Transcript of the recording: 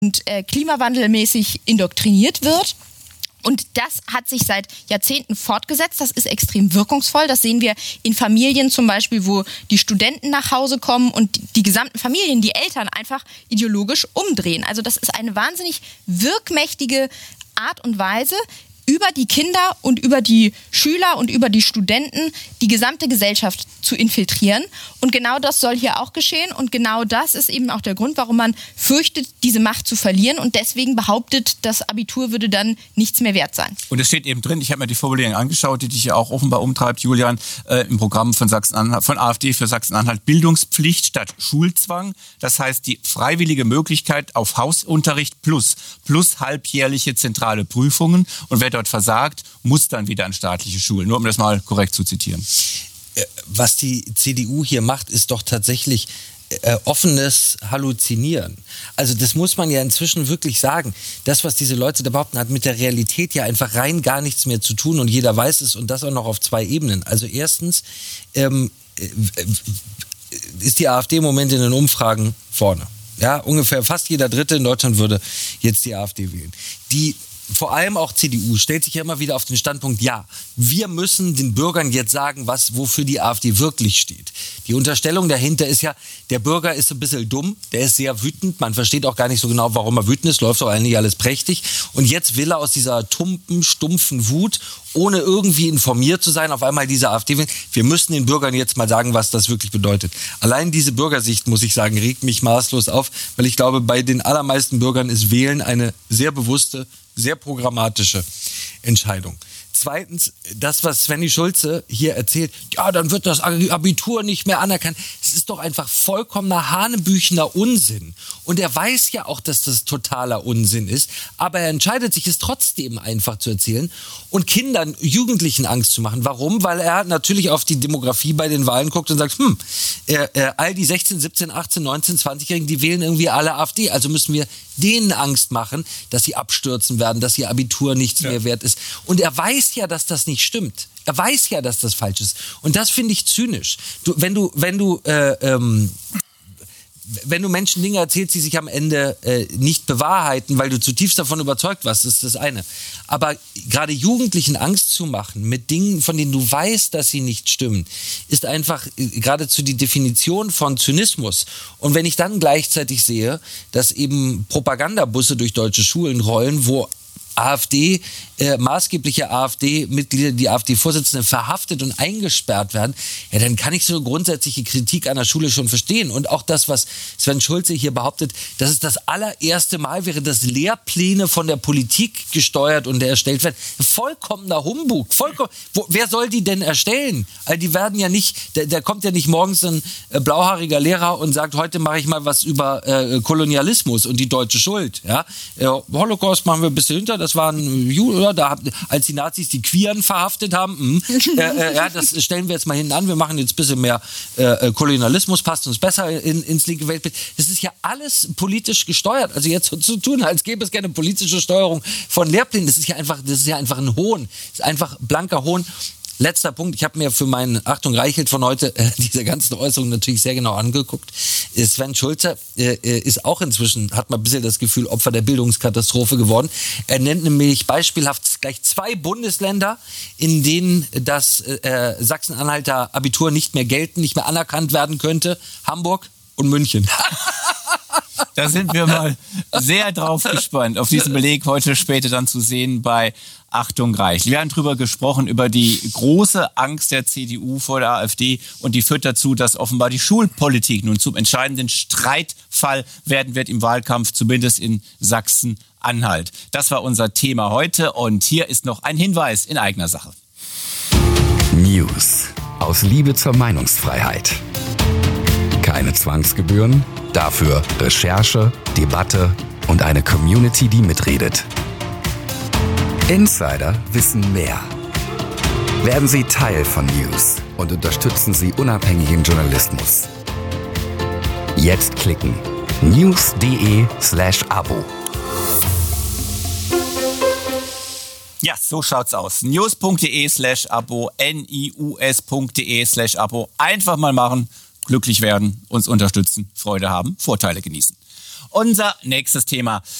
klimawandelmäßig indoktriniert wird. Und das hat sich seit Jahrzehnten fortgesetzt. Das ist extrem wirkungsvoll. Das sehen wir in Familien zum Beispiel, wo die Studenten nach Hause kommen und die gesamten Familien, die Eltern einfach ideologisch umdrehen. Also das ist eine wahnsinnig wirkmächtige Art und Weise, über die Kinder und über die Schüler und über die Studenten die gesamte Gesellschaft zu infiltrieren. Und genau das soll hier auch geschehen. Und genau das ist eben auch der Grund, warum man fürchtet, diese Macht zu verlieren und deswegen behauptet, das Abitur würde dann nichts mehr wert sein. Und es steht eben drin, ich habe mir die Formulierung angeschaut, die dich ja auch offenbar umtreibt, Julian, im Programm von Sachsen-Anhalt, von AfD für Sachsen-Anhalt, Bildungspflicht statt Schulzwang. Das heißt, die freiwillige Möglichkeit auf Hausunterricht plus halbjährliche zentrale Prüfungen. Und wer dort versagt, muss dann wieder an staatliche Schulen. Nur um das mal korrekt zu zitieren. Was die CDU hier macht, ist doch tatsächlich offenes Halluzinieren. Also das muss man ja inzwischen wirklich sagen. Das, was diese Leute da behaupten, hat mit der Realität ja einfach rein gar nichts mehr zu tun und jeder weiß es und das auch noch auf 2 Ebenen. Also erstens ist die AfD im Moment in den Umfragen vorne. Ja, ungefähr fast jeder Dritte in Deutschland würde jetzt die AfD wählen. Die vor allem auch CDU stellt sich ja immer wieder auf den Standpunkt, ja, wir müssen den Bürgern jetzt sagen, wofür die AfD wirklich steht. Die Unterstellung dahinter ist ja, der Bürger ist ein bisschen dumm, der ist sehr wütend, man versteht auch gar nicht so genau, warum er wütend ist, läuft doch eigentlich alles prächtig. Und jetzt will er aus dieser tumpen, stumpfen Wut, ohne irgendwie informiert zu sein, auf einmal diese AfD wählen. Wir müssen den Bürgern jetzt mal sagen, was das wirklich bedeutet. Allein diese Bürgersicht, muss ich sagen, regt mich maßlos auf, weil ich glaube, bei den allermeisten Bürgern ist Wählen eine sehr bewusste, sehr programmatische Entscheidung. Zweitens, das, was Svenny Schulze hier erzählt, ja, dann wird das Abitur nicht mehr anerkannt. Es ist doch einfach vollkommener hanebüchener Unsinn. Und er weiß ja auch, dass das totaler Unsinn ist, aber er entscheidet sich, es trotzdem einfach zu erzählen und Kindern, Jugendlichen Angst zu machen. Warum? Weil er natürlich auf die Demografie bei den Wahlen guckt und sagt, all die 16, 17, 18, 19, 20-Jährigen, die wählen irgendwie alle AfD. Also müssen wir denen Angst machen, dass sie abstürzen werden, dass ihr Abitur nichts mehr wert ist. Und er weiß ja, dass das nicht stimmt. Er weiß ja, dass das falsch ist. Und das finde ich zynisch. Wenn du Menschen Dinge erzählst, die sich am Ende nicht bewahrheiten, weil du zutiefst davon überzeugt warst, ist das eine. Aber gerade Jugendlichen Angst zu machen mit Dingen, von denen du weißt, dass sie nicht stimmen, ist einfach geradezu die Definition von Zynismus. Und wenn ich dann gleichzeitig sehe, dass eben Propagandabusse durch deutsche Schulen rollen, wo maßgebliche AfD-Mitglieder, die AfD-Vorsitzenden verhaftet und eingesperrt werden, ja, dann kann ich so grundsätzliche Kritik an der Schule schon verstehen. Und auch das, was Sven Schulze hier behauptet, dass es das allererste Mal wäre, dass Lehrpläne von der Politik gesteuert und erstellt werden. Vollkommener Humbug. Wer soll die denn erstellen? Also die werden ja nicht, da kommt ja nicht morgens ein blauhaariger Lehrer und sagt, heute mache ich mal was über Kolonialismus und die deutsche Schuld. Ja? Holocaust machen wir ein bisschen hinter, das waren Juden, als die Nazis die Queeren verhaftet haben. Das stellen wir jetzt mal hinten an. Wir machen jetzt ein bisschen mehr Kolonialismus, passt uns besser ins linke Weltbild. Das ist ja alles politisch gesteuert. Also jetzt so zu tun, als gäbe es keine politische Steuerung von Lehrplänen, das ist ja einfach ein Hohn. Das ist einfach blanker Hohn. Letzter Punkt, ich habe mir für meinen Achtung Reichelt von heute diese ganzen Äußerungen natürlich sehr genau angeguckt. Sven Schulze ist auch inzwischen, hat man ein bisschen das Gefühl, Opfer der Bildungskatastrophe geworden. Er nennt nämlich beispielhaft gleich 2 Bundesländer, in denen das Sachsen-Anhalter Abitur nicht mehr gelten, nicht mehr anerkannt werden könnte. Hamburg und München. Da sind wir mal sehr drauf gespannt, auf diesen Beleg heute später dann zu sehen bei Achtung Reichelt. Wir haben drüber gesprochen, über die große Angst der CDU vor der AfD und die führt dazu, dass offenbar die Schulpolitik nun zum entscheidenden Streitfall werden wird im Wahlkampf, zumindest in Sachsen-Anhalt. Das war unser Thema heute und hier ist noch ein Hinweis in eigener Sache. News aus Liebe zur Meinungsfreiheit. Keine Zwangsgebühren, dafür Recherche, Debatte und eine Community, die mitredet. Insider wissen mehr. Werden Sie Teil von News und unterstützen Sie unabhängigen Journalismus. Jetzt klicken news.de/Abo. Ja, so schaut's aus. news.de/Abo, nius.de/Abo. Einfach mal machen, glücklich werden, uns unterstützen, Freude haben, Vorteile genießen. Unser nächstes Thema.